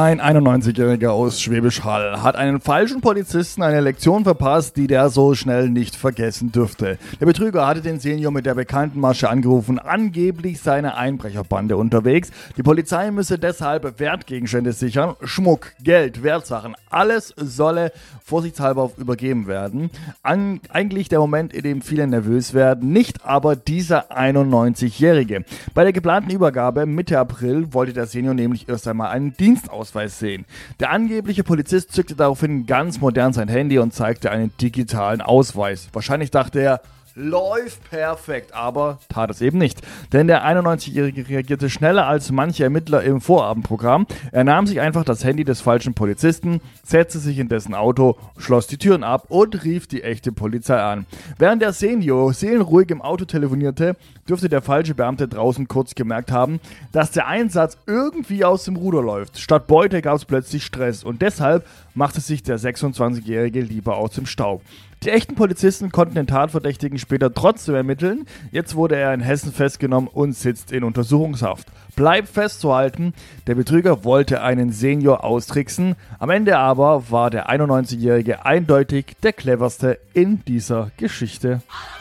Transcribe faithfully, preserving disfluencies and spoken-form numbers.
Ein einundneunzigjähriger aus Schwäbisch Hall hat einen falschen Polizisten eine Lektion verpasst, die der so schnell nicht vergessen dürfte. Der Betrüger hatte den Senior mit der bekannten Masche angerufen, angeblich seine Einbrecherbande unterwegs. Die Polizei müsse deshalb Wertgegenstände sichern, Schmuck, Geld, Wertsachen, alles solle vorsichtshalber übergeben werden. An, eigentlich der Moment, in dem viele nervös werden, nicht aber dieser einundneunzigjährige. Bei der geplanten Übergabe Mitte April wollte der Senior nämlich erst einmal einen Dienstausweis sehen. Der angebliche Polizist zückte daraufhin ganz modern sein Handy und zeigte einen digitalen Ausweis. Wahrscheinlich dachte er, läuft perfekt, aber tat es eben nicht. Denn der einundneunzigjährige reagierte schneller als manche Ermittler im Vorabendprogramm. Er nahm sich einfach das Handy des falschen Polizisten, setzte sich in dessen Auto, schloss die Türen ab und rief die echte Polizei an. Während der Senior seelenruhig im Auto telefonierte, dürfte der falsche Beamte draußen kurz gemerkt haben, dass der Einsatz irgendwie aus dem Ruder läuft. Statt Beute gab es plötzlich Stress und deshalb machte sich der sechsundzwanzigjährige lieber aus dem Staub. Die echten Polizisten konnten den Tatverdächtigen später trotzdem ermitteln. Jetzt wurde er in Hessen festgenommen und sitzt in Untersuchungshaft. Bleibt festzuhalten, der Betrüger wollte einen Senior austricksen. Am Ende aber war der einundneunzigjährige eindeutig der cleverste in dieser Geschichte.